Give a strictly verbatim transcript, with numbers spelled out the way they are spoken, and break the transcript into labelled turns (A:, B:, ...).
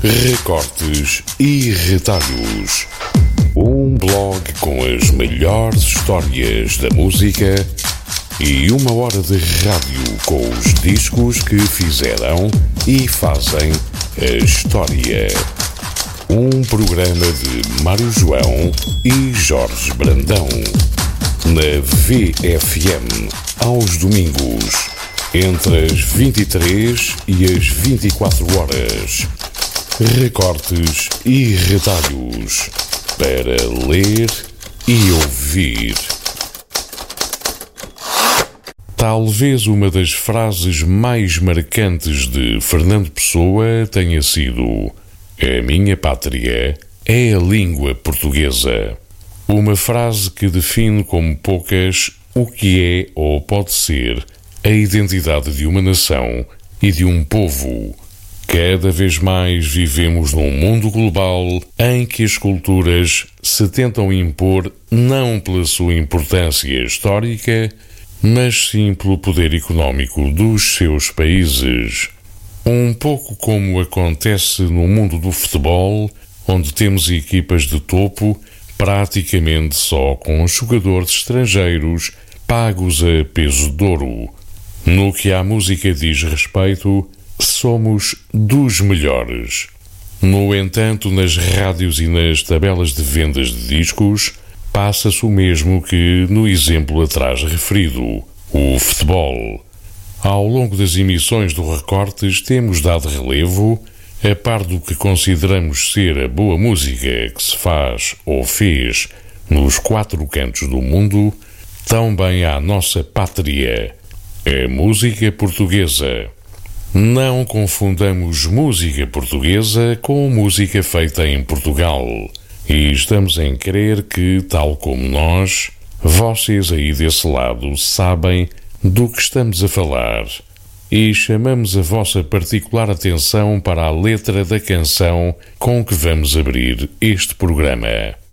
A: Recortes e Retalhos. Um blog com as melhores histórias da música e uma hora de rádio com os discos que fizeram e fazem a história. Um programa de Mário João e Jorge Brandão. Na V F M, aos domingos, entre as vinte e três e as vinte e quatro horas. Recortes e retalhos para ler e ouvir. Talvez uma das frases mais marcantes de Fernando Pessoa tenha sido: "A minha pátria é a língua portuguesa." Uma frase que define como poucas o que é ou pode ser a identidade de uma nação e de um povo. Cada vez mais vivemos num mundo global em que as culturas se tentam impor não pela sua importância histórica, mas sim pelo poder económico dos seus países. Um pouco como acontece no mundo do futebol, onde temos equipas de topo praticamente só com jogadores estrangeiros pagos a peso de ouro. No que à música diz respeito, somos dos melhores. No entanto, nas rádios e nas tabelas de vendas de discos, passa-se o mesmo que no exemplo atrás referido, o futebol. Ao longo das emissões do Recortes temos dado relevo, a par do que consideramos ser a boa música que se faz ou fez nos quatro cantos do mundo, também à nossa pátria, a música portuguesa. Não confundamos música portuguesa com música feita em Portugal. E estamos em crer que, tal como nós, vocês aí desse lado sabem do que estamos a falar. E chamamos a vossa particular atenção para a letra da canção com que vamos abrir este programa.